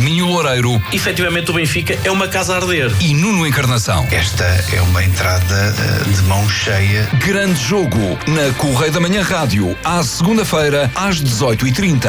Minho Loureiro. Efetivamente o Benfica é uma casa a arder. E Nuno Encarnação. Esta é uma entrada de mão cheia. Grande jogo na Correio da Manhã Rádio, à segunda-feira, às 18h30.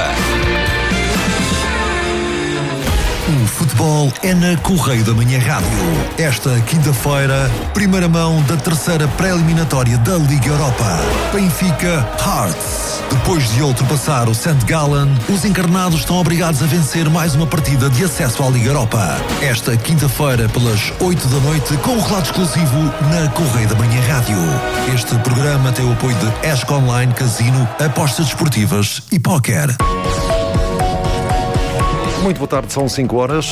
O futebol é na Correio da Manhã Rádio. Esta quinta-feira, primeira mão da terceira pré-eliminatória da Liga Europa. Benfica Hearts. Depois de ultrapassar o St. Gallen, os encarnados estão obrigados a vencer mais uma partida de acesso à Liga Europa. Esta quinta-feira, pelas 8 da noite, com um relato exclusivo na Correio da Manhã Rádio. Este programa tem o apoio de ESC Online, Casino, apostas desportivas e póquer. Muito boa tarde, são 5 horas.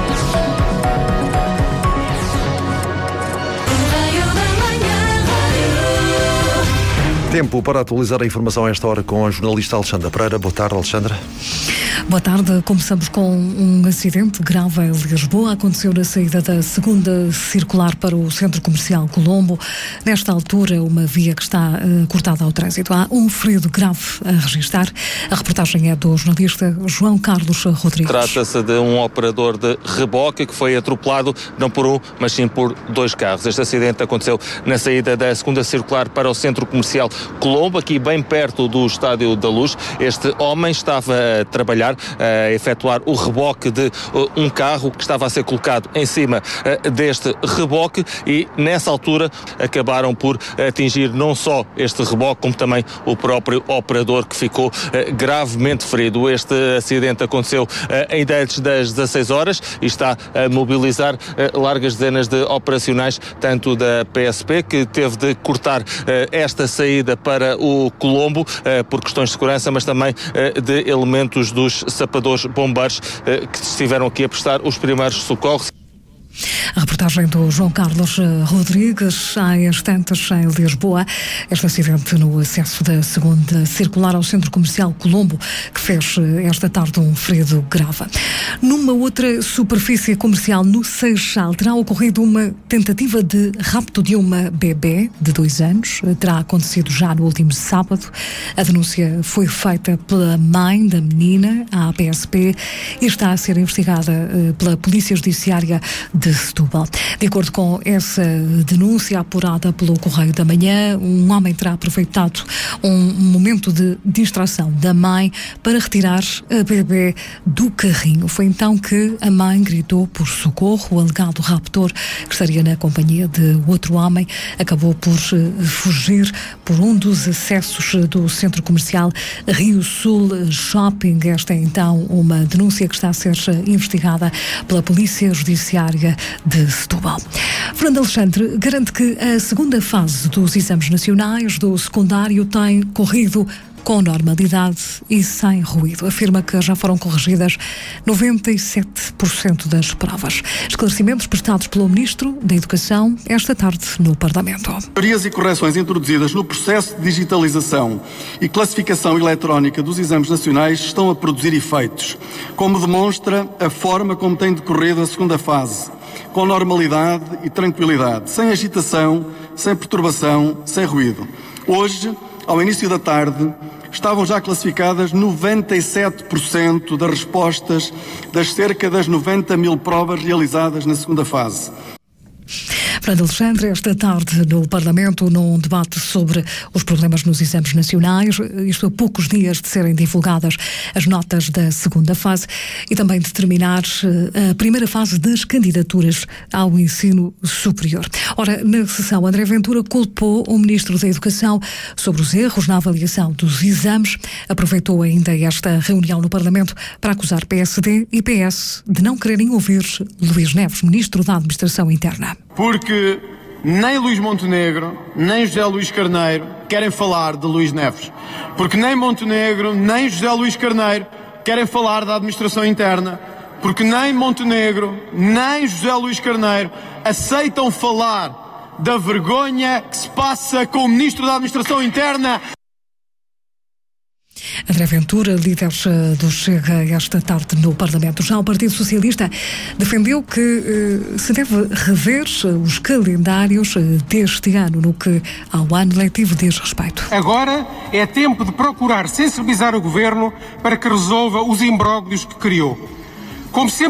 Tempo para atualizar a informação a esta hora com a jornalista Alexandra Pereira. Boa tarde, Alexandra. Boa tarde. Começamos com um acidente grave em Lisboa. Aconteceu na saída da segunda circular para o Centro Comercial Colombo. Nesta altura, uma via que está cortada ao trânsito. Há um ferido grave a registrar. A reportagem é do jornalista João Carlos Rodrigues. Trata-se de um operador de reboque que foi atropelado não por um, mas sim por dois carros. Este acidente aconteceu na saída da segunda circular para o Centro Comercial Colombo, aqui bem perto do Estádio da Luz. Este homem estava a trabalhar, a efetuar o reboque de um carro que estava a ser colocado em cima deste reboque e nessa altura acabaram por atingir não só este reboque como também o próprio operador, que ficou gravemente ferido. Este acidente aconteceu ainda antes das 16 horas e está a mobilizar largas dezenas de operacionais, tanto da PSP, que teve de cortar esta saída para o Colombo por questões de segurança, mas também de elementos dos sapadores bombeiros que estiveram aqui a prestar os primeiros socorros. A reportagem do João Carlos Rodrigues, há instantes em Lisboa. Este acidente no acesso da segunda circular ao Centro Comercial Colombo, que fez esta tarde um ferido grave. Numa outra superfície comercial no Seixal, terá ocorrido uma tentativa de rapto de uma bebê de 2 anos. Terá acontecido já no último sábado. A denúncia foi feita pela mãe da menina, à PSP, e está a ser investigada pela Polícia Judiciária de Setúbal. De acordo com essa denúncia apurada pelo Correio da Manhã, um homem terá aproveitado um momento de distração da mãe para retirar a bebê do carrinho. Foi então que a mãe gritou por socorro. O alegado raptor, que estaria na companhia de outro homem, acabou por fugir por um dos acessos do centro comercial Rio Sul Shopping. Esta é então uma denúncia que está a ser investigada pela Polícia Judiciária de Setúbal. Fernando Alexandre garante que a segunda fase dos exames nacionais do secundário tem corrido com normalidade e sem ruído. Afirma que já foram corrigidas 97% das provas. Esclarecimentos prestados pelo Ministro da Educação esta tarde no Parlamento. Melhorias e correções introduzidas no processo de digitalização e classificação eletrónica dos exames nacionais estão a produzir efeitos, como demonstra a forma como tem decorrido a segunda fase, com normalidade e tranquilidade, sem agitação, sem perturbação, sem ruído. Hoje, ao início da tarde, estavam já classificadas 97% das respostas das cerca das 90 mil provas realizadas na segunda fase. Fernando Alexandre, esta tarde no Parlamento, num debate sobre os problemas nos exames nacionais, isto a poucos dias de serem divulgadas as notas da segunda fase e também de terminar a primeira fase das candidaturas ao ensino superior. Ora, na sessão, André Ventura culpou o Ministro da Educação sobre os erros na avaliação dos exames. Aproveitou ainda esta reunião no Parlamento para acusar PSD e PS de não quererem ouvir Luís Neves, Ministro da Administração Interna. Porque nem Luís Montenegro, nem José Luís Carneiro querem falar de Luís Neves. Porque nem Montenegro, nem José Luís Carneiro querem falar da administração interna. Porque nem Montenegro, nem José Luís Carneiro aceitam falar da vergonha que se passa com o Ministro da Administração Interna. André Ventura, líder do Chega, esta tarde no Parlamento. Já o Partido Socialista defendeu que se deve rever os calendários deste ano, no que ao ano letivo diz respeito. Agora é tempo de procurar sensibilizar o Governo para que resolva os imbróglios que criou. Como sempre